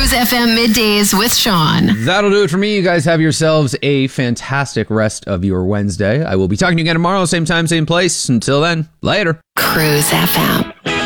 Cruise FM Middays with Sean. That'll do it for me. You guys have yourselves a fantastic rest of your Wednesday. I will be talking to you again tomorrow, same time, same place. Until then, later. Cruise FM.